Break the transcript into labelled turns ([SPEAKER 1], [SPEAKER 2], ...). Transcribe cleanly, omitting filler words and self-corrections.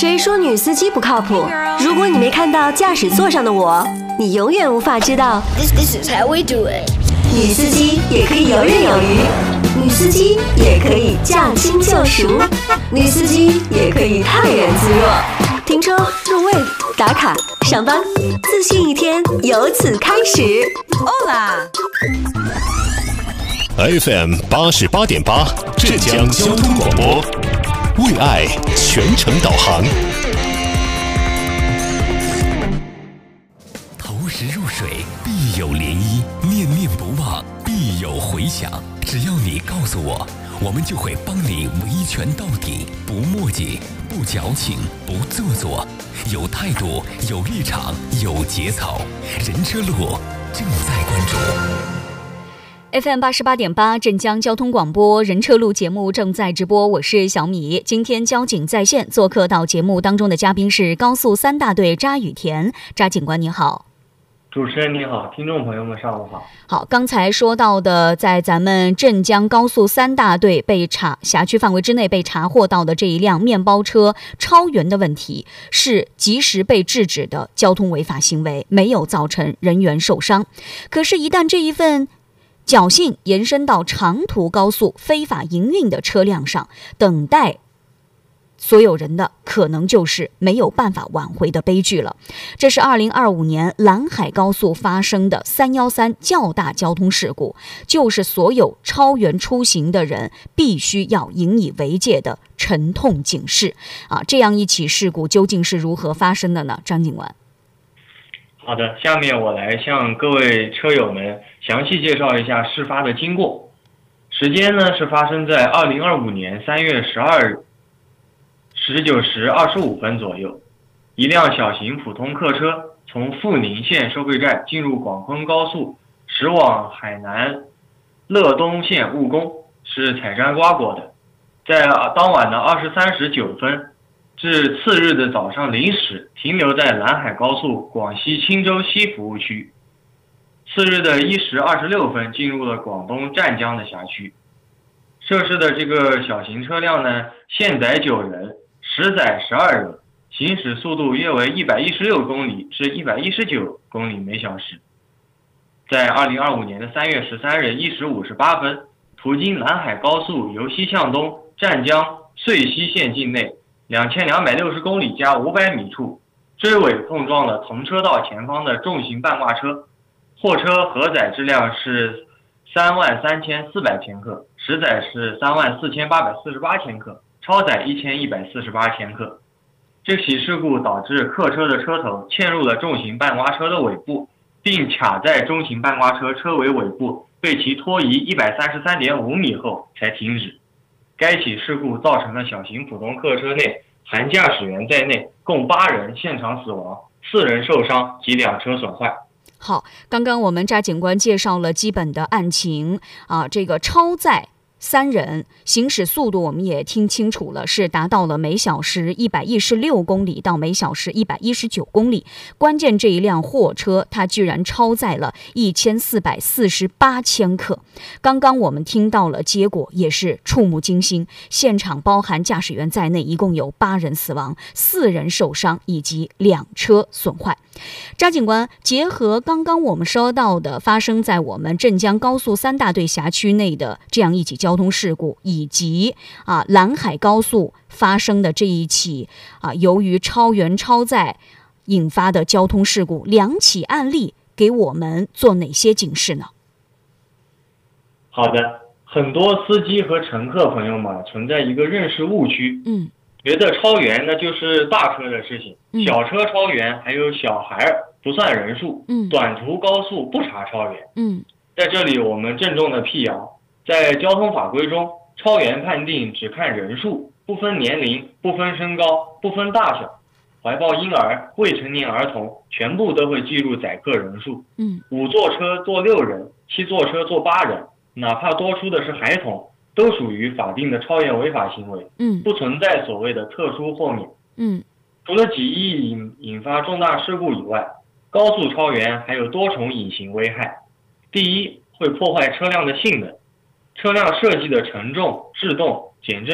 [SPEAKER 1] 谁说女司机不靠谱？如果你没看到驾驶座上的我，你永远无法知道
[SPEAKER 2] This is how we do it。
[SPEAKER 1] 女司机也可以游刃有余，女司机也可以驾轻就熟，女司机也可以泰然自若。停车、入位、打卡、上班，自信一天由此开始。
[SPEAKER 2] Hola。
[SPEAKER 3] FM 88.8，浙江交通广播，为爱全程导航。
[SPEAKER 4] 投石入水，必有涟漪；念念不忘，必有回响。只要你告诉我，我们就会帮你维权到底，不墨迹，不矫情，不做作，有态度，有立场，有节操。人车路正在关注。
[SPEAKER 5] FM 88.8镇江交通广播人车路节目正在直播，我是小米。今天交警在线做客到节目当中的嘉宾是高速3大队查雨田。查警官你好。
[SPEAKER 6] 主持人你好，听众朋友们上午好。
[SPEAKER 5] 好，刚才说到的在咱们镇江高速3大队辖区范围之内被查获到的这一辆面包车超员的问题，是及时被制止的交通违法行为，没有造成人员受伤。可是一旦这一份侥幸延伸到长途高速非法营运的车辆上，等待所有人的可能就是没有办法挽回的悲剧了。这是2025年兰海高速发生的313较大交通事故，就是所有超员出行的人必须要引以为戒的沉痛警示啊！这样一起事故究竟是如何发生的呢？张警官。
[SPEAKER 6] 好的，下面我来向各位车友们详细介绍一下事发的经过。时间呢是发生在2025年3月12日19时25分左右，一辆小型普通客车从富宁县收费站进入广丰高速驶往海南乐东县务工，是采摘瓜果的。在当晚的23时9分至次日的早上0时停留在兰海高速广西钦州西服务区，次日的1时26分进入了广东湛江的辖区。涉事的这个小型车辆呢，限载9人，实载12人，行驶速度约为116公里至119公里每小时。在2025年的3月13日1时58分，途经兰海高速由西向东湛江穗西县境内2260公里加500米处，追尾碰撞了同车道前方的重型半挂车，货车核载质量是33400千克，实载是34848千克，超载1148千克。这起事故导致客车的车头嵌入了重型半挂车的尾部，并卡在中型半挂车车尾尾部，被其拖移133.5米后才停止。该起事故造成了小型普通客车内含驾驶员在内共8人现场死亡，4人受伤及2车损坏。
[SPEAKER 5] 好，刚刚我们查警官介绍了基本的案情啊，这个超载3人，行驶速度我们也听清楚了，是达到了每小时116公里到每小时119公里。关键这一辆货车它居然超载了1448千克。刚刚我们听到了结果，也是触目惊心，现场包含驾驶员在内一共有8人死亡，4人受伤以及2车损坏。查警官，结合刚刚我们说到的发生在我们镇江高速3大队辖区内的这样一起交通事故，以及兰海高速发生的这一起由于超员超载引发的交通事故，2起案例给我们做哪些警示呢？
[SPEAKER 6] 好的，很多司机和乘客朋友们存在一个认识误区，觉得超员那就是大车的事情，小车超员还有小孩不算人数，短途高速不查超员。在这里我们郑重的辟谣，在交通法规中，超员判定只看人数，不分年龄，不分身高，不分大小，怀抱婴儿、未成年儿童全部都会计入载客人数。5座车坐6人，7座车坐8人，哪怕多出的是孩童，都属于法定的超员违法行为，不存在所谓的特殊豁免。除了极易引发重大事故以外，高速超员还有多重隐形危害。第一，会破坏车辆的性能，车辆设计的承重、制动、减震